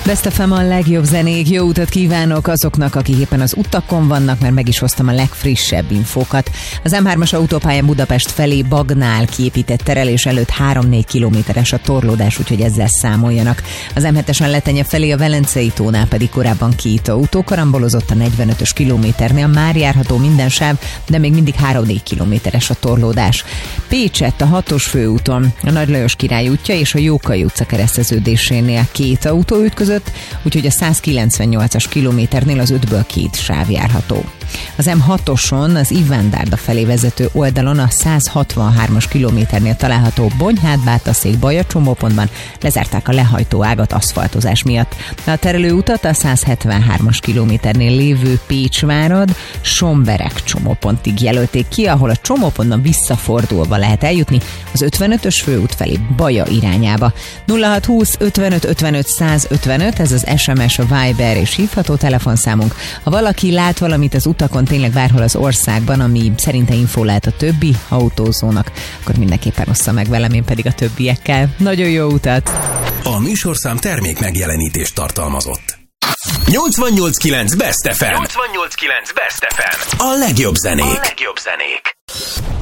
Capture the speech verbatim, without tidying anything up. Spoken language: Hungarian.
Best ef em a legjobb zenék, jó utat kívánok azoknak, akik éppen az utakon vannak, mert meg is hoztam a legfrissebb infókat. Az em hármas autópályán Budapest felé Bagnál kiépített terelés előtt három-négy kilométeres a torlódás, úgyhogy ezzel számoljanak. Az em hetesen Letenye felé a Velencei tónál pedig korábban két autó karambolozott a negyvenötös kilométernél, már járható minden sáv, de még mindig három-négy kilométeres a torlódás. Pécsett a hatos főúton, a Nagy Lajos Király útja és a Jókai utca kereszteződésénél két autó ütközött, úgyhogy a százkilencvennyolcas kilométernél az ötből két sáv járható. Az em hatoson az Iván-Dárda felé vezető oldalon a százhatvanhármas kilométernél található Bonyhád-Bátaszék Baja csomópontban lezárták a lehajtó ágat aszfaltozás miatt. A terelő utat a százhetvenhármas kilométernél lévő Pécsvárad Somberek csomópontig jelölték ki, ahol a csomópontban visszafordulva lehet eljutni az ötvenötös főút felé Baja irányába. nulla hat húsz ötvenöt ötvenöt százötvenöt, ez az es em es, a Viber és hívható telefonszámunk. Ha valaki lát valamit az utakon, tényleg bárhol az országban, ami szerinte infó lehet a többi autózónak, akkor mindenképpen ossza meg velem, én pedig a többiekkel. Nagyon jó utat! A műsorszám termék megjelenítést tartalmazott. nyolcvannyolc kilenc Best ef em. nyolcvannyolc kilenc Best ef em. A legjobb zenék. A legjobb zenék.